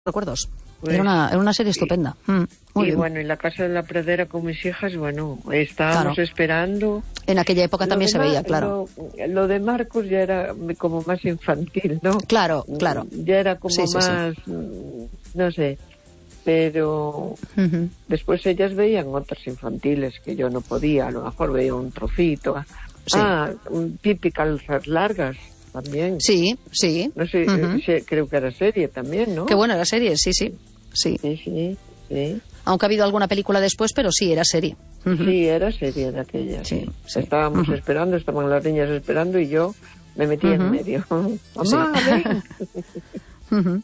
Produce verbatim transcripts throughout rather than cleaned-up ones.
recuerdos. Pues, era, una, era una serie estupenda. Y, mm, muy y bien. bueno, en la casa de la pradera con mis hijas, bueno, estábamos Claro. esperando. En aquella época Lo también de se Ma- veía, claro. Lo, lo de Marcos ya era como más infantil, ¿no? Claro, claro. Ya era como Sí, sí, sí. más, mm, no sé, pero Ujú. después ellas veían otras infantiles que yo no podía, a lo mejor veía un trocito. Sí. Ah, un Pipi Calzas Largas también. Sí, sí. No sé, Ujú. eh, sí, creo que era serie también, ¿no? Qué buena la serie, sí, sí. Sí. Sí, sí, sí. Aunque ha habido alguna película después, pero sí, era serie. Ujú. Sí, era serie de aquella. Sí, Sí, sí. Estábamos Ujú. esperando, estaban las niñas esperando y yo me metí Ujú. en medio. Mamá, ven. Ujú.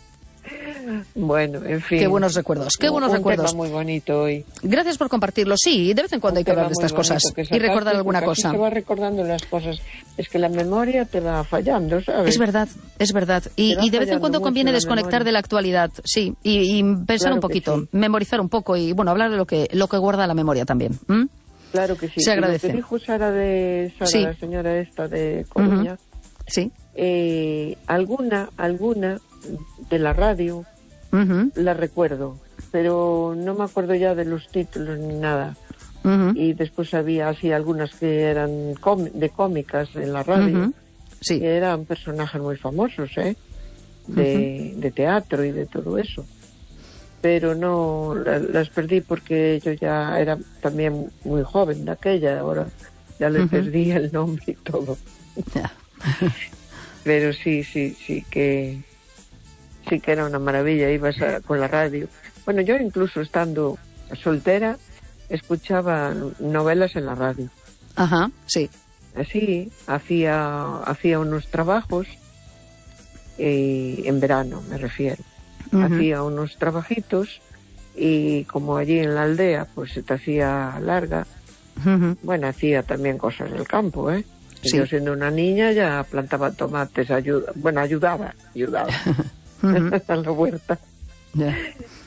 Bueno, en fin. Qué buenos recuerdos, qué buenos un recuerdos. tema muy bonito hoy. Gracias por compartirlo. Sí, de vez en cuando Un hay que hablar tema de muy estas cosas bonito que y sacaste, recordar alguna porque así cosa. se va recordando las cosas. Es que la memoria te va fallando, ¿sabes? Es verdad, es verdad. Y, Te va y de vez en fallando cuando mucho conviene la desconectar memoria. de la actualidad, sí, y, y pensar Claro un que poquito, sí. memorizar un poco y, bueno, hablar de lo que, lo que guarda la memoria también. ¿m? Claro que sí. Se Y lo agradece. que dijo Sara, de, Sara Sí. la señora esta de Coruña, Sí. eh, alguna, alguna de la radio Ujú, la recuerdo, pero no me acuerdo ya de los títulos ni nada. ujú, Y después había así algunas que eran cómi- de cómicas en la radio, ujú. Sí. que eran personajes muy famosos, ¿eh? De, de teatro y de todo eso. Pero no, la- las perdí porque yo ya era también muy joven de aquella, ahora ya le Ujú. perdí el nombre y todo. Ya. Pero sí, sí, sí que sí que era una maravilla, ibas a- con la radio. Bueno, yo incluso estando soltera escuchaba novelas en la radio. Ajá, sí. Así hacía hacía unos trabajos eh, en verano, me refiero. Ujú. Hacía unos trabajitos y como allí en la aldea pues se te hacía larga, Ujú. bueno, hacía también cosas del campo, ¿eh? Y Sí. yo siendo una niña ya plantaba tomates, ayuda, bueno, ayudaba, ayudaba Ujú. a la huerta. Ya.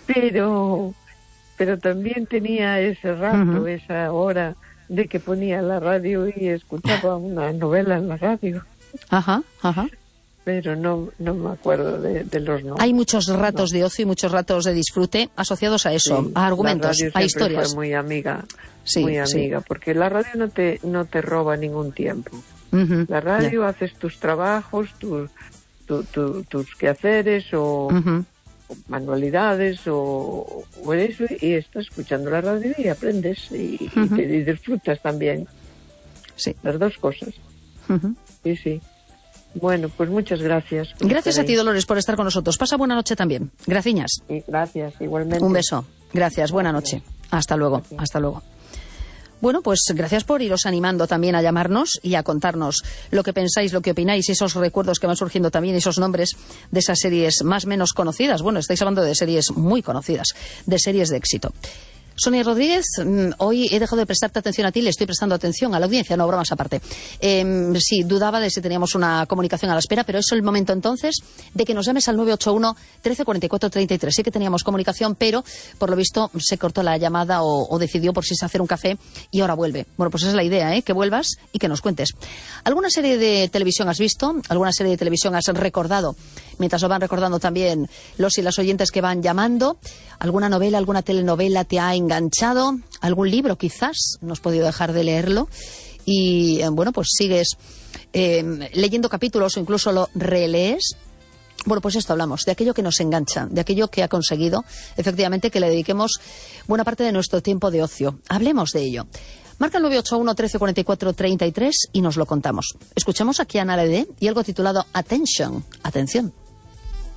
Pero, pero también tenía ese rato, Ujú. esa hora de que ponía la radio y escuchaba una novela en la radio, Ajá, ajá. pero no, no me acuerdo de, de los nombres. Hay muchos ratos de ocio y muchos ratos de disfrute asociados a eso, Sí, a argumentos, la radio a siempre historias. fue muy amiga, Sí, muy sí. amiga, porque la radio no te, no te roba ningún tiempo. Ujú. La radio haces tus trabajos, tus, tu- tu- tus quehaceres o, Ya. Ujú. o manualidades o, o eso, y estás escuchando la radio y aprendes y, y Ujú. te y disfrutas también, Sí. las dos cosas. Ujú. Sí, sí. Bueno, pues muchas gracias. por Gracias a estar ti, ahí. Dolores, por estar con nosotros. Pasa buena noche también. Gracias. Y gracias, igualmente. Un beso. Gracias. Buena noche. Hasta luego. Hasta luego. Bueno, pues gracias por iros animando también a llamarnos y a contarnos lo que pensáis, lo que opináis, y esos recuerdos que van surgiendo también, esos nombres de esas series más menos conocidas. Bueno, estáis hablando de series muy conocidas, de series de éxito. Sonia Rodríguez, mm, hoy he dejado de prestarte atención a ti, le estoy prestando atención a la audiencia, no, bromas aparte. Eh, sí, dudaba de si teníamos una comunicación a la espera, pero es el momento entonces de que nos llames al nueve ocho uno, trece cuarenta y cuatro, treinta y tres. Sí que teníamos comunicación, pero por lo visto se cortó la llamada o, o decidió por si se hacer un café y ahora vuelve. Bueno, pues esa es la idea, ¿eh? Que vuelvas y que nos cuentes. ¿Alguna serie de televisión has visto? ¿Alguna serie de televisión has recordado? Mientras lo van recordando también los y las oyentes que van llamando. ¿Alguna novela, alguna telenovela te ha enganchado? ¿Algún libro quizás? No has podido dejar de leerlo. Y eh, bueno, pues sigues eh, leyendo capítulos o incluso lo relees. Bueno, pues esto hablamos, de aquello que nos engancha, de aquello que ha conseguido, efectivamente, que le dediquemos buena parte de nuestro tiempo de ocio. Hablemos de ello. Marca el nueve ocho uno, trece cuarenta y cuatro, treinta y tres y nos lo contamos. Escuchamos aquí a Ana Ledé y algo titulado Attention. Atención.